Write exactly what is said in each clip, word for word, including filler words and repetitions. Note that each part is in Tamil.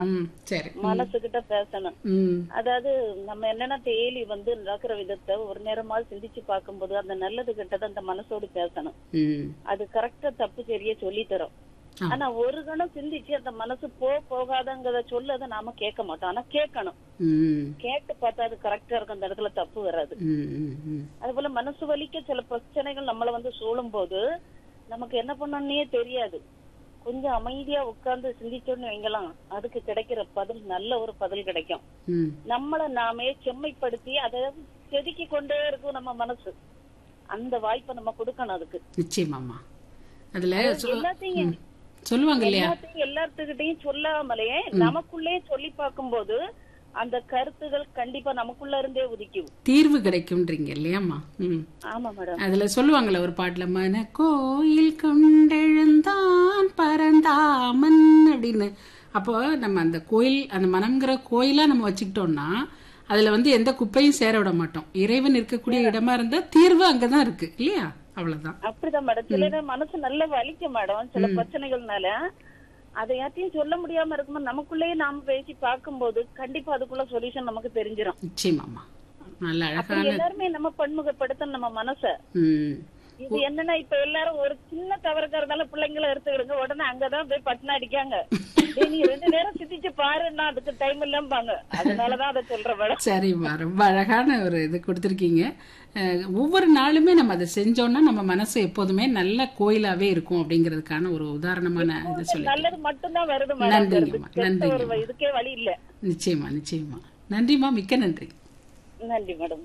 ம், சரி. ம், மனசுகிட்ட பேசணும். ம், அதாவது நம்ம என்னன்னா டெய்லி வந்து நடக்கிற விதத்தை ஒரு நேரமாவது சிந்திச்சு பார்க்கும்போது அந்த நல்லது கெட்டதை அந்த மனசோடு பேசணும். ம். அது கரெக்டா தப்பு சரியா சொல்லி தரும். ஆ. ஆனா ஒரு கணம் சிந்திச்சு அந்த மனசு போ போகாதங்கிறத சொல்லத நாம கேட்க மாட்டோம். ஆனா கேட்கணும். ம், கேட்டு பார்த்தா அது கரெக்டா இருக்கும், அந்த இடத்துல தப்பு வராது. ம், ம், ம். அது போல மனசு வலிக்க சில பிரச்சனைகள் நம்மள வந்து சூழும் போது நமக்கு என்ன பண்ணணும்னே தெரியாது. கொஞ்சம் அமைதியா உட்கார்ந்து சிந்திச்சோன்னு வைங்கலாம், அதுக்கு கிடைக்கிற பதில் நல்ல ஒரு பதில் கிடைக்கும். ம். நம்மள நாமே செம்மைப்படுத்தி அதை செதுக்கி கொண்டே இருக்கும் நம்ம மனசு. அந்த வாய்ப்பை நம்ம கொடுக்கணும் அதுக்கு. நிச்சயமாம்மா. அதுல சொ- எல்லாத்தையும் ம். சொல்லுவாங்க இல்லையா? எல்லாத்தையும் எல்லாத்துக்கிட்டையும் சொல்லாமலே நமக்குள்ளே சொல்லி பார்க்கும்போது அந்த கருத்துகள் கண்டிப்பா நமக்குள்ள இருந்தே உதிக்கும். தீர்வு கிடைக்கும்ன்றீங்க இல்லையாம்மா? ம். ஆமா மேடம். அதுல சொல்லுவாங்கல்ல ஒரு பாட்டுல, மன கோயில் கொண்டெழுந்தான் பரந்தாமன் அப்படின்னு. அப்போ நம்ம அந்த கோயில், அந்த மனம்ங்கிற கோயிலா நம்ம வச்சுக்கிட்டோம்னா அதுல வந்து எந்த குப்பையும் சேர விட மாட்டோம். இறைவன் இருக்கக்கூடிய இடமா இருந்தா தீர்வு அங்கதான் இருக்கு இல்லையா? அவ்வளவுதான். அப்படிதான் மேடம். சில நேரம் மனசு நல்ல வலிக்கும் மேடம் சில பிரச்சனைகள்னால. அதை யார்ட்டையும் சொல்ல முடியாம இருக்கும்போது நமக்குள்ளேயே நாம பேசி பார்க்கும்போது கண்டிப்பா அதுக்குள்ள சொல்யூஷன் நமக்கு தெரிஞ்சிடும். நிச்சயமாம்மா. நல்ல அப்படி அழகான. எல்லாருமே நம்ம பன்முகப்படுத்த நம்ம மனச. ம். இது என்னன்னா இப்ப எல்லாரும் ஒரு சின்ன தவறுக்கா இருந்தாலும் பிள்ளைங்களை எடுத்துக்கிடுங்க, உடனே அங்கதான் போய் பட்டினா அடிக்காங்க. டேய், நீ ரெண்டு நேரம் சிந்திச்சு பாருன்னா அதுக்கு டைம் இல்லாம்பாங்க. அதனாலதான் அதை சொல்றேன் மேடம். சரிம்மா, ரொம்ப அழகான ஒரு இது கொடுத்துருக்கீங்க. அஹ், ஒவ்வொரு நாளுமே நம்ம அதை செஞ்சோம்னா நம்ம மனசு எப்போதுமே நல்ல கோயிலாவே இருக்கும் அப்படிங்கிறதுக்கான ஒரு உதாரணமான இது சொல்லி. நல்லது மட்டும்தான் வருது மேடம். நன்றிங்கம்மா, கெட்ட ஒரு நன்றிங்கம்மா. இதுக்கே வழி இல்ல. நிச்சயமா, நிச்சயமா. நன்றிம்மா, மிக்க நன்றி. நன்றி மேடம்.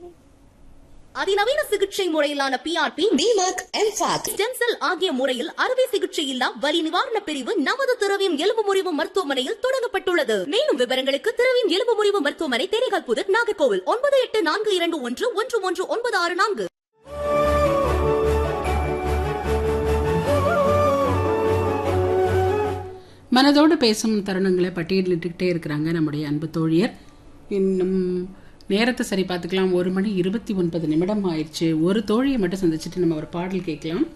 அதிநவீன சிகிச்சை முறையிலான பிஆர்பி, டிமார்க், எம்ஃபாக், ஸ்டெம் செல் ஆகிய முறையில் அறுவை சிகிச்சை இல்லா வலி நிவாரண பிரிவு நமது திரவியம் எலும்பு முறிவு மருத்துவமனையில் தொடங்கப்பட்டுள்ளது. மேலும் விவரங்களுக்கு திரவியம் எலும்பு முறிவு மருத்துவமனை, தேரைகால் புதர், நாகர்கோவில் ஒன்பது எட்டு நான்கு இரண்டு ஒன்று ஒன்று ஒன்று ஒன்பது ஆறு நான்கு. மனதோடு பேசும் தருணங்களை பட்டியலிட்டுக்கிட்டே இருக்கிறாங்க நம்முடைய அன்பு தோழியர். இன்னும் நேரத்தை சரி பார்த்துக்கலாம். ஒரு மணி இருபத்தி ஒன்பது நிமிடம் ஆயிடுச்சு. ஒரு தோழியை மட்டும் சந்திச்சுட்டு நம்ம ஒரு பாடல் கேட்கலாம்.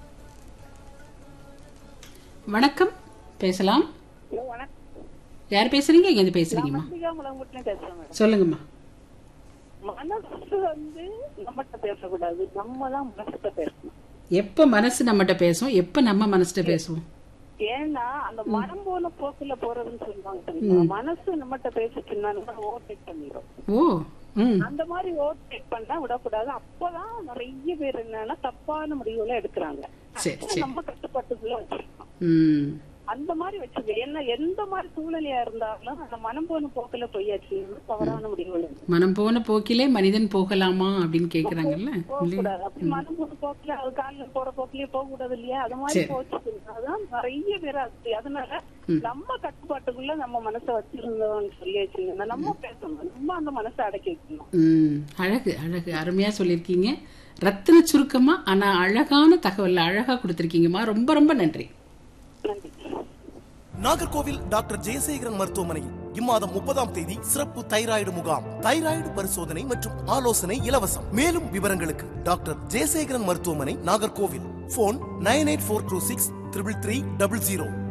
வணக்கம், பேசலாம். யார் பேசுறீங்க? எங்க இருந்து பேசுறீங்கம்மா? சொல்லுங்கம்மா. மனசு வந்து நம்மகிட்ட பேசக்கூடாது, நம்ம தான் மனசுகிட்ட பேசணும். எப்ப மனசு நம்மகிட்ட பேசும், எப்ப நம்ம மனசுகிட்ட பேசுவோம்? ஏன்னா அந்த மனம் போன போக்குல போறதுன்னு சொல்லுவாங்க. மனசு நம்மகிட்ட பேசிச்சுன்னா ஓவர்டேக் பண்ணிடும். ஓ, ம், அந்த மாதிரி ஓவர்டேக் பண்ணா விடக்கூடாது. அப்பதான் நிறைய பேர் என்னன்னா தப்பான முடிவுகளை எடுக்கிறாங்க. சரி சரி. நம்ம கட்டுப்பாட்டுக்குள்ள வச்சிருக்கோம். ம், அந்த மாதிரி வச்சுக்க. ஏன்னா எந்த மாதிரி சூழ்நிலையா இருந்தாலும் அந்த மனம் போன போக்குல போயாச்சு தவறான முடிவுகள் எடுக்கும். மனம் போன போக்கிலே மனிதன் போகலாமா அப்படின்னு கேக்குறாங்கல்ல. போகக்கூடாது. அப்படி மனம் போன போக்குல அது காலில் போற போக்குலயே போக கூடாது இல்லையா? அது மாதிரி போச்சு. அதான் நிறைய பேர் அது. அதனால நம்ம கட்டுப்பாட்டுக்குள்ள நம்ம மனசை வச்சிருந்தோம்னு சொல்லி வச்சிருந்தோம். நம்ம பேசணும், நம்ம அந்த மனசை அடக்கி வைக்கணும். ம், அழகு அழகு, அருமையா சொல்லியிருக்கீங்க. ரத்தின சுருக்கமா ஆனா அழகான தகவல் அழகா கொடுத்திருக்கீங்கம்மா. ரொம்ப ரொம்ப நன்றி. நன்றி. நாகர்கோவில் டாக்டர் ஜெயசேகரன் மருத்துவமனையில் இம்மாதம் முப்பதாம் தேதி சிறப்பு தைராய்டு முகாம். தைராய்டு பரிசோதனை மற்றும் ஆலோசனை இலவசம். மேலும் விவரங்களுக்கு டாக்டர் ஜெயசேகரன் மருத்துவமனை, Nagercoil. Phone nine eight four two six triple three double zero.